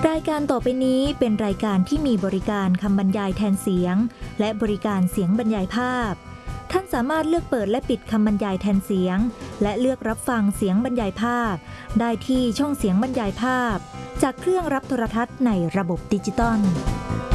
รายการต่อไปนี้เป็นรายการที่มีบริการคำบรรยายแทนเสียงและบริการเสียงบรรยายภาพท่านสามารถเลือกเปิดและปิดคำบรรยายแทนเสียงและเลือกรับฟังเสียงบรรยายภาพได้ที่ช่องเสียงบรรยายภาพจากเครื่องรับโทรทัศน์ในระบบดิจิตอล